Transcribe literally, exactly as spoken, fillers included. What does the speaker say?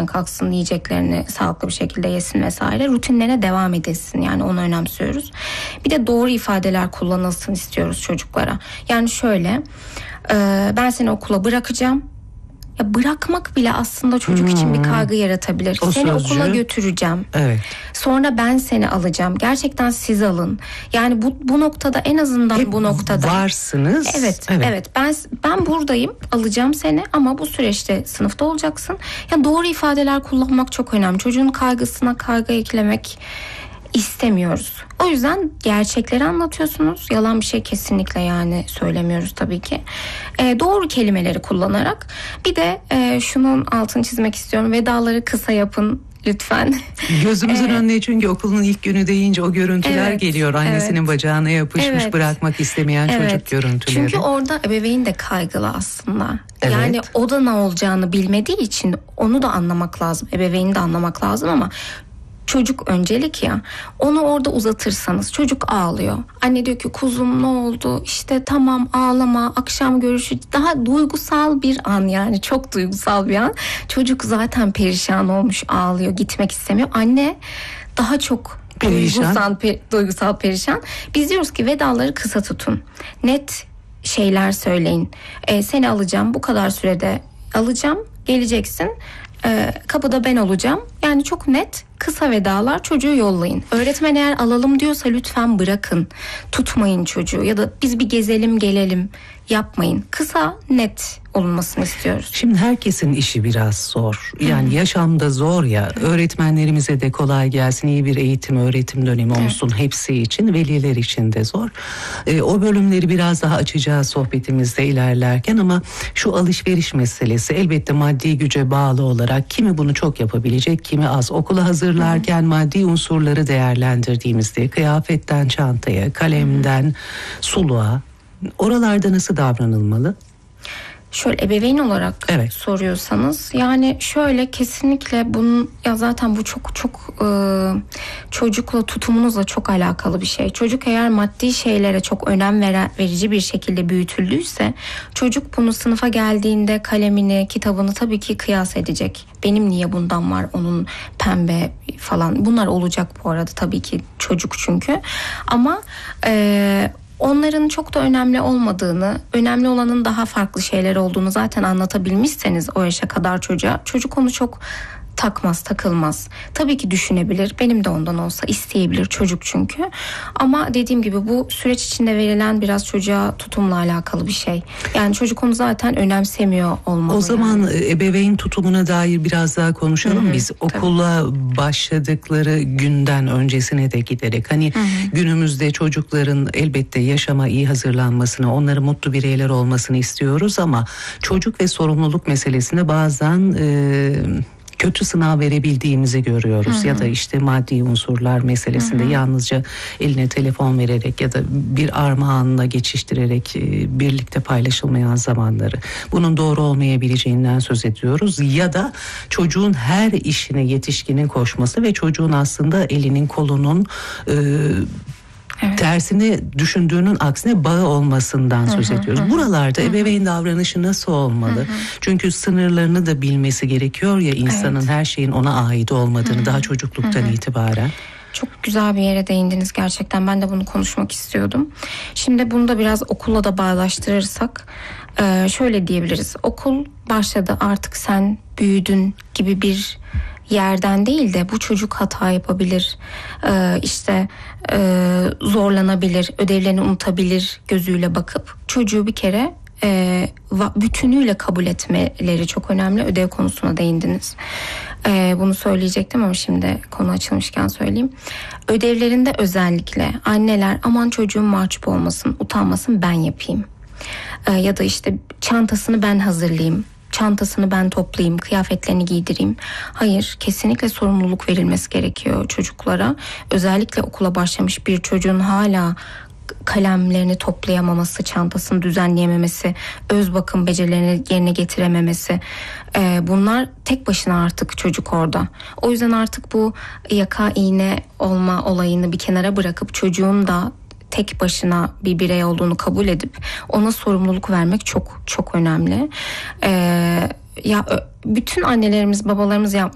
erken kalksın, yiyeceklerini sağlıklı bir şekilde yesin vesaire. Rutinlerine devam edilsin, yani onu önemsiyoruz. Bir de doğru ifadeler kullanılsın istiyoruz çocuklara. Yani şöyle, ben seni okula bırakacağım. Ya bırakmak bile aslında çocuk hmm. için bir kaygı yaratabilir. O seni sözcüğü, okula götüreceğim. Evet. Sonra ben seni alacağım. Gerçekten siz alın. Yani bu bu noktada, en azından Hep bu noktada varsınız. Evet, evet. Evet. Ben ben buradayım. Alacağım seni ama bu süreçte sınıfta olacaksın. Yani doğru ifadeler kullanmak çok önemli. Çocuğun kaygısına kaygı eklemek istemiyoruz. O yüzden gerçekleri anlatıyorsunuz. Yalan bir şey kesinlikle yani söylemiyoruz tabii ki. E, doğru kelimeleri kullanarak. Bir de e, şunun altını çizmek istiyorum. Vedaları kısa yapın lütfen. Gözümüzün ee, önüne çünkü okulun ilk günü deyince o görüntüler evet, geliyor. Annesinin evet. bacağına yapışmış, Evet. bırakmak istemeyen evet. çocuk görüntüleri. Çünkü orada ebeveyn de kaygılı aslında. Evet. Yani o da ne olacağını bilmediği için onu da anlamak lazım. Ebeveyni de anlamak lazım ama çocuk öncelik ya. Onu orada uzatırsanız çocuk ağlıyor. Anne diyor ki kuzum ne oldu? İşte tamam ağlama, akşam görüşürüz. Daha duygusal bir an, yani çok duygusal bir an. Çocuk zaten perişan olmuş, ağlıyor, gitmek istemiyor. Anne daha çok perişan. duygusal, per, duygusal perişan. Biz diyoruz ki vedaları kısa tutun. Net şeyler söyleyin. Ee, seni alacağım, bu kadar sürede alacağım, geleceksin. Ee, kapıda ben olacağım. Yani çok net, kısa vedalar, çocuğu yollayın. Öğretmen eğer alalım diyorsa lütfen bırakın. Tutmayın çocuğu ya da biz bir gezelim gelelim yapmayın. Kısa, net olunmasını istiyoruz. Şimdi herkesin işi biraz zor. Yani Hı. yaşamda zor ya. Hı. Öğretmenlerimize de kolay gelsin. İyi bir eğitim, öğretim dönemi olsun. Hı. Hepsi için, veliler için de zor. Ee, o bölümleri biraz daha açacağız sohbetimizde ilerlerken ama şu alışveriş meselesi elbette maddi güce bağlı olarak kimi bunu çok yapabilecek, kimi az. Okula hazırlarken Hı. maddi unsurları değerlendirdiğimizde kıyafetten çantaya, kalemden Hı. suluğa, oralarda nasıl davranılmalı? Şöyle ebeveyn olarak evet. soruyorsanız, yani şöyle kesinlikle bunun, ya zaten bu çok çok e, çocukla tutumunuzla çok alakalı bir şey. Çocuk eğer maddi şeylere çok önem veren, verici bir şekilde büyütüldüyse çocuk bunu sınıfa geldiğinde kalemini, kitabını tabii ki kıyas edecek. Benim niye bundan var, onun pembe falan, bunlar olacak bu arada tabii ki, çocuk çünkü. Ama e, onların çok da önemli olmadığını, önemli olanın daha farklı şeyler olduğunu zaten anlatabilmişseniz o yaşa kadar çocuğa, çocuk onu çok takmaz, takılmaz. Tabii ki düşünebilir. Benim de ondan olsa isteyebilir, çocuk çünkü. Ama dediğim gibi bu süreç içinde verilen biraz çocuğa tutumla alakalı bir şey. Yani çocuk onu zaten önemsemiyor olmalı. O zaman yani. ebeveyn tutumuna dair biraz daha konuşalım. Hı-hı, biz okula tabii. başladıkları günden öncesine de giderek. Hani Hı-hı. günümüzde çocukların elbette yaşama iyi hazırlanmasını, onların mutlu bireyler olmasını istiyoruz ama çocuk ve sorumluluk meselesinde bazen E, kötü sınav verebildiğimizi görüyoruz. Hı hı. Ya da işte maddi unsurlar meselesinde hı hı. yalnızca eline telefon vererek ya da bir armağanla geçiştirerek birlikte paylaşılmayan zamanları. Bunun doğru olmayabileceğinden söz ediyoruz. Ya da çocuğun her işine yetişkinin koşması ve çocuğun aslında elinin kolunun E, Evet. tersini düşündüğünün aksine bağı olmasından söz ediyoruz. Hı hı, Buralarda hı. ebeveyn davranışı nasıl olmalı? Hı hı. Çünkü sınırlarını da bilmesi gerekiyor ya insanın, evet. her şeyin ona ait olmadığını hı hı. daha çocukluktan hı hı. itibaren. Çok güzel bir yere değindiniz gerçekten. Ben de bunu konuşmak istiyordum. Şimdi bunu da biraz okulla da bağdaştırırsak şöyle diyebiliriz. Okul başladı, artık sen büyüdün gibi bir yerden değil de bu çocuk hata yapabilir, ee, işte e, zorlanabilir, ödevlerini unutabilir gözüyle bakıp çocuğu bir kere e, bütünüyle kabul etmeleri çok önemli. Ödev konusuna değindiniz. E, bunu söyleyecektim ama şimdi konu açılmışken söyleyeyim. Ödevlerinde özellikle anneler aman çocuğum mahcup olmasın, utanmasın, ben yapayım. E, ya da işte çantasını ben hazırlayayım, çantasını ben toplayayım, kıyafetlerini giydireyim. Hayır, kesinlikle sorumluluk verilmesi gerekiyor çocuklara. Özellikle okula başlamış bir çocuğun hala kalemlerini toplayamaması, çantasını düzenleyememesi, öz bakım becerilerini yerine getirememesi, e, bunlar tek başına artık çocuk orada. O yüzden artık bu yaka iğne olma olayını bir kenara bırakıp çocuğun da tek başına bir birey olduğunu kabul edip ona sorumluluk vermek çok çok önemli. Ee, ya bütün annelerimiz, babalarımız yap